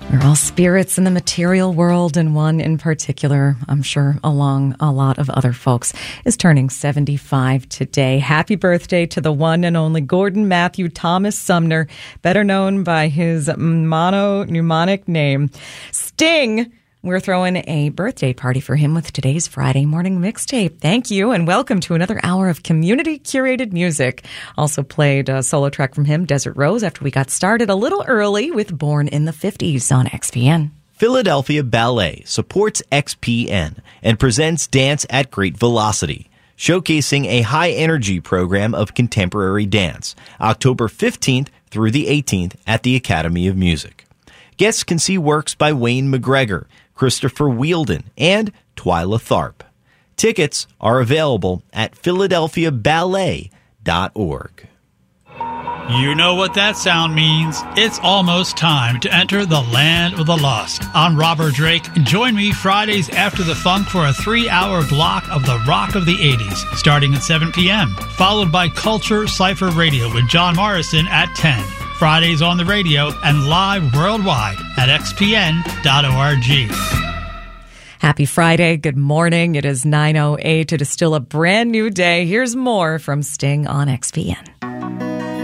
We're all spirits in the material world, and one in particular, I'm sure along a lot of other folks, is turning 75 today. Happy birthday to the one and only Gordon Matthew Thomas Sumner, better known by his mono-mnemonic name, Sting. We're throwing a birthday party for him with today's Friday morning mixtape. Thank you, and welcome to another hour of community-curated music. Also played a solo track from him, Desert Rose, after we got started a little early with Born in the 50s on XPN. Philadelphia Ballet supports XPN and presents Dance at Great Velocity, showcasing a high-energy program of contemporary dance, October 15th through the 18th at the Academy of Music. Guests can see works by Wayne McGregor, Christopher Wheeldon, and Twyla Tharp. Tickets are available at philadelphiaballet.org. You know what that sound means. It's almost time to enter the land of the lost. I'm Robert Drake. Join me Fridays after the funk for a 3-hour block of the rock of the 80s, starting at 7 p.m., followed by Culture Cypher Radio with John Morrison at 10. Fridays on the radio and live worldwide at xpn.org. Happy Friday. Good morning. It is 9:08. It is still a brand new day. Here's more from Sting on XPN.